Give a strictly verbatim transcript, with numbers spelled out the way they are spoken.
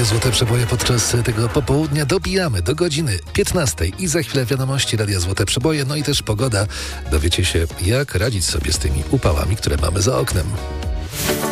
Radio Złote Przeboje podczas tego popołudnia. Dobijamy do godziny piętnastej i za chwilę wiadomości Radia Złote Przeboje, no i też pogoda. Dowiecie się, jak radzić sobie z tymi upałami, które mamy za oknem.